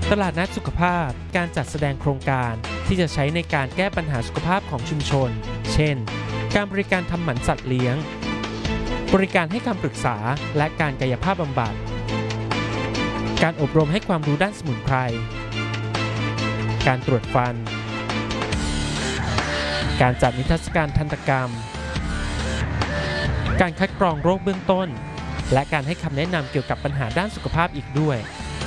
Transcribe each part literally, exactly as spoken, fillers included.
ตลาดนัดสุขภาพการจัดแสดงโครงการที่จะใช้ในการแก้ปัญหาสุขภาพของชุมชนเช่นการบริการทำหมันสัตว์เลี้ยงบริการให้คำปรึกษาและการกายภาพบำบัดการอบรมให้ความรู้ด้านสมุนไพรการตรวจฟันการจัดนิทรรศการทันตกรรมการคัดกรองโรคเบื้องต้นและการให้คำแนะนำเกี่ยวกับปัญหาด้านสุขภาพอีกด้วย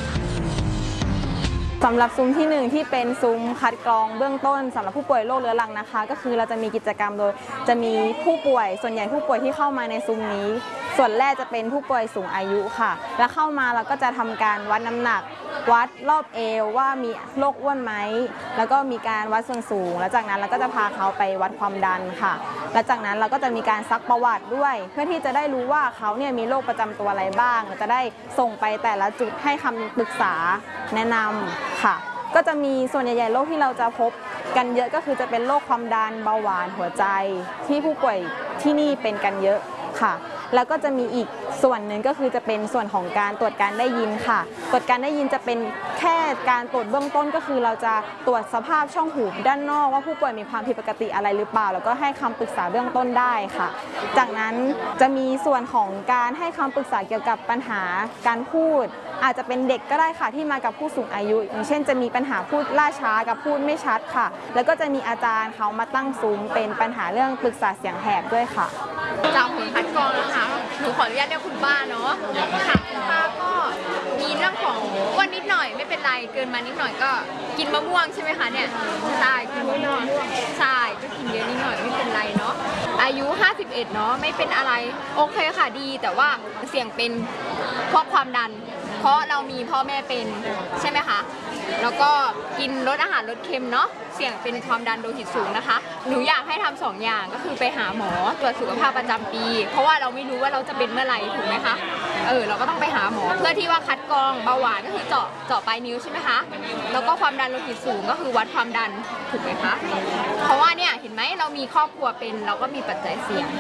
สำหรับซุ้มที่หนึ่งที่เป็นซุ้มคัดกรองเบื้องต้นสำหรับผู้ป่วยโรคเรื้อรังนะคะก็คือเราจะมีกิจกรรมโดยจะมีผู้ป่วยส่วนใหญ่ผู้ป่วยที่เข้ามาในซุ้มนี้ส่วนแรกจะเป็นผู้ป่วยสูงอายุค่ะและเข้ามาเราก็จะทำการวัดน้ำหนักวัดรอบเอวว่ามีโรคอ้วนไหมแล้วก็มีการวัดส่วนสูงแล้วจากนั้นเราก็จะพาเขาไปวัดความดันค่ะและจากนั้นเราก็จะมีการซักประวัติด้วยเพื่อที่จะได้รู้ว่าเขาเนี่ยมีโรคประจำตัวอะไรบ้างจะได้ส่งไปแต่ละจุดให้คำปรึกษาแนะนำค่ะก็จะมีส่วนใหญ่ๆโรคที่เราจะพบกันเยอะก็คือจะเป็นโรคความดันเบาหวานหัวใจที่ผู้ป่วยที่นี่เป็นกันเยอะค่ะแล้วก็จะมีอีกส่วนหนึ่งก็คือจะเป็นส่วนของการตรวจการได้ยินค่ะตรวจการได้ยินจะเป็นแค่การตรวจเบื้องต้นก็คือเราจะตรวจสภาพช่องหูด้านนอกว่าผู้ป่วยมีความผิดปกติอะไรหรือเปล่าแล้วก็ให้คำปรึกษาเบื้องต้นได้ค่ะจากนั้นจะมีส่วนของการให้คำปรึกษาเกี่ยวกับปัญหาการพูดอาจจะเป็นเด็กก็ได้ค่ะที่มากับผู้สูงอายุอย่างเช่นจะมีปัญหาพูดล่าช้ากับพูดไม่ชัดค่ะแล้วก็จะมีอาจารย์เขามาตั้งซุ้มเป็นปัญหาเรื่องปรึกษาเสียงแหบด้วยค่ะจากผลคัดกรองนะคะหนูขออนุญาตเรียกคุณป้าเนาะค่ะคุณป้าก็มีเรื่องของอ้วนนิดหน่อยไม่เป็นไรเกินมานิดหน่อยก็กินมะม่วงใช่ไหมคะเนี่ยใช่กินมะม่วงใช่ก็กินเยอะนิดหน่อยไม่เป็นไรเนาะอายุห้าสิบเอ็ดเนาะไม่เป็นอะไรโอเคค่ะดีแต่ว่าเสี่ยงเป็นพวกความดันเพราะเรามีพ่อแม่เป็นใช่ไหมคะแล้วก็กินลดอาหารลดเค็มเนาะเสี่ยงเป็นความดันโลหิตสูงนะคะหนูอยากให้ทำสองอย่างก็คือไปหาหมอตรวจสุขภาพประจำปีเพราะว่าเราไม่รู้ว่าเราจะเป็นเมื่อไหร่ถูกไหมคะเออเราก็ต้องไปหาหมอเพื่อที่ว่าคัดกรองเบาหวานก็คือเจาะเจาะปลายนิ้วใช่ไหมคะแล้วก็ความดันโลหิตสูงก็คือวัดความดันถูกไหมคะเพราะว่าเนี่ยเห็นไหมเรามีครอบครัวเป็นเราก็มีปัจจัยเสี่ยง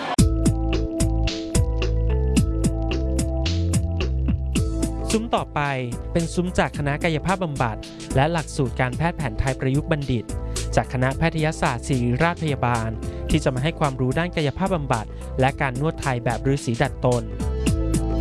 ซุ้มต่อไปเป็นซุ้มจากคณะกายภาพบำบัดและหลักสูตรการแพทย์แผนไทยประยุกต์บัณฑิตจากคณะแพทยศาสตร์ศิริราชพยาบาลที่จะมาให้ความรู้ด้านกายภาพบำบัดและการนวดไทยแบบฤาษีดัดตน